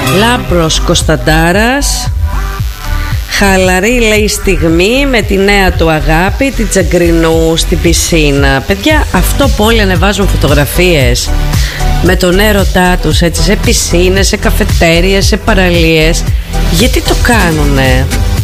Λάμπρος Κωνσταντάρας. Χαλαρή, λέει, στιγμή με τη νέα του αγάπη, την Τσαγκρινού, στην πισίνα. Παιδιά, αυτό που όλοι ανεβάζουν φωτογραφίες με τον έρωτά τους, έτσι, σε πισίνες, σε καφετέριες, σε παραλίες. Γιατί το κάνουνε?